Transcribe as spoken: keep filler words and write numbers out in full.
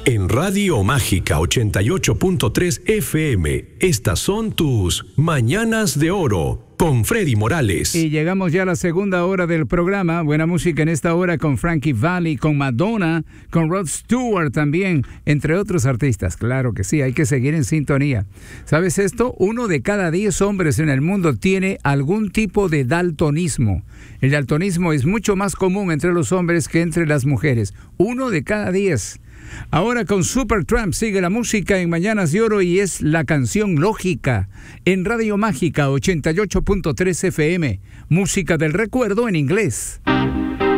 En Radio Mágica ochenta y ocho punto tres F M, estas son tus Mañanas de Oro con Freddy Morales. Y llegamos ya a la segunda hora del programa. Buena música en esta hora con Frankie Valli, con Madonna, con Rod Stewart también, entre otros artistas. Claro que sí, hay que seguir en sintonía. ¿Sabes esto? Uno de cada diez hombres en el mundo tiene algún tipo de daltonismo. El daltonismo es mucho más común entre los hombres que entre las mujeres. Uno de cada diez. Ahora con Supertramp sigue la música en Mañanas de Oro y es la canción Lógica en Radio Mágica ochenta y ocho punto tres F M, música del recuerdo en inglés.